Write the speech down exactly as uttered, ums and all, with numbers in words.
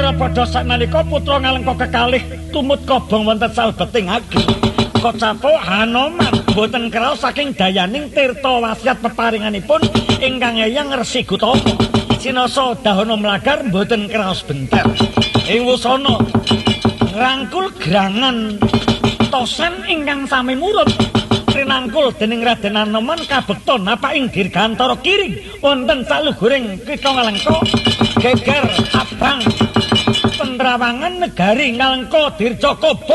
para padha sanalika putra Ngalengka kekalih tumut kobong wonten salebeting ageng. Kocapo Hanoman boten kraos saking dayaning tirta wasiat peparinganipun ingkang Eyang Resi Gutama. Sinasa dahana mlagar boten kraos benter. Ing wusana rangkul gerangan tosen ingkang sami murut rinangkul dening Raden Anoman kabekta napa ing dirgantara kiring wonten saluhuring Kitha Ngalengka geger abang pendrawangan negari Ngalengka Dirja Kaba